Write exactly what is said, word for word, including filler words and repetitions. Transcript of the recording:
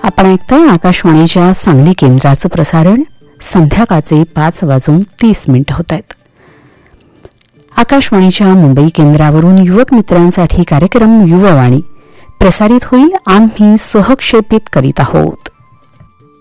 आपण ऐकताय आकाशवाणीच्या सांगली केंद्राचं प्रसारण. संध्याकाळचे पाच वाजून तीस मिनिट होत आहेत. आकाशवाणीच्या मुंबई केंद्रावरून युवक मित्रांसाठी कार्यक्रम युववाणी प्रसारित होईल. आम्ही सहक्षेपित करीत आहोत.